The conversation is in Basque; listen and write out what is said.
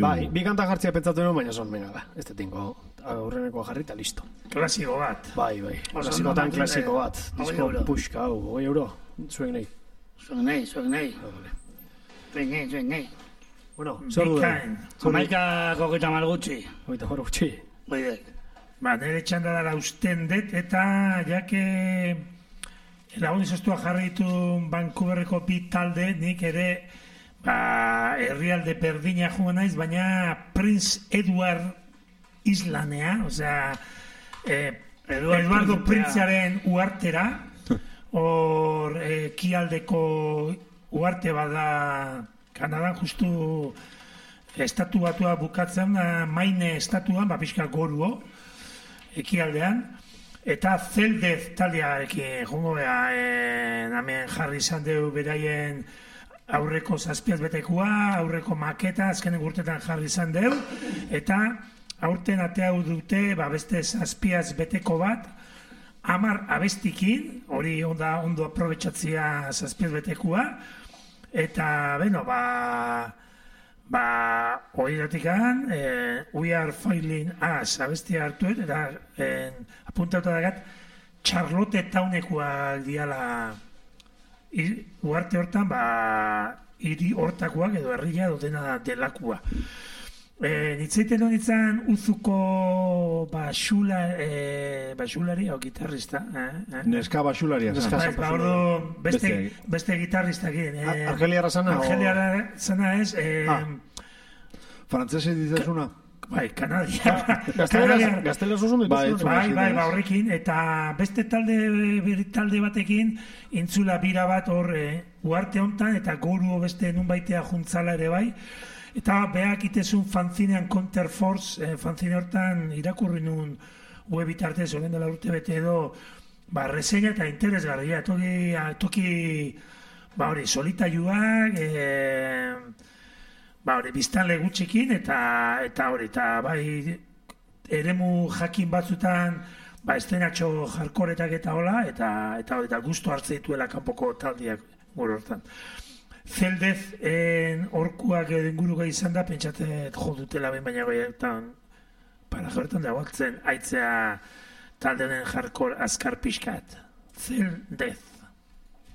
diu. Bai, bi kanta jartzea pentsatu nuen, baina son menala. Ez tinko aurrenekoa jarri eta listo. Klasiko bat. Bai. Klasikotan klasiko bat. Disko puxka, hau, 20 euro. Zuek nahi. Zuek nahi. Zuek nahi. Bueno, zer du da? Jamaika koketa malgutxi. Hogeita mar gutxi. Baidek. Ba, nire txanda dara usten dut, eta jake lagun izostua jarri ditu Vancouverreko bi talde, nik ere herrialde berdina joan naiz, baina Prince Edward Islanea, osea, Eduardo Princearen uartera, hor ekialdeko uarte bada Kanadan justu estatu batua bukatzen, Maine estatuan, pixka goruo, ekialdean, eta Zeldez taldearekin jongo beha, hemen jarri izan deu beraien aurreko zazpiaz betekua, aurreko maketa, azkenen urtetan jarri izan deu, eta aurten ateau dute, beste zazpiaz beteko bat, 10 abestikin, hori ondo aprobetxatzia zazpiaz betekua, eta, hori datikan, We Are Failing Us abestia hartuet, eta apuntatu dagat, Charlotte Townekoak diala uarte hortan, hiri hortakoak edo herria dutena delakua. Nitzeiten honitzen uzuko basulari, o gitarrista. Neska basularia. Beste gitarristak. Argelia Razana? Argelia Razana ez. Frantzese dizazuna? Bai, Kanadia. Gaztelaz oso metu. Bai, horrekin. Eta beste talde batekin, intzula bira bat hor uarte hontan, eta goru beste nun baitea juntzala ere bai. Eta behak itezun fanzinean Counterforce, fanzine hortan irakurri nun webitartez, horren dela urte bete edo, reseña eta interesgarria, toki, solitaiuak, biztanle gutxikin, eta bai, eremu jakin batzutan, estenatxo jarkoretak eta hola, eta gustu hartze dituela kanpoko taldiak gure hortan. Zeldez orkuak inguruga izan da, pentsatet jo dutela behin baina goietan para jorretan dagoatzen aitzea taldenen jarkor azkar pixkat. Zeldez.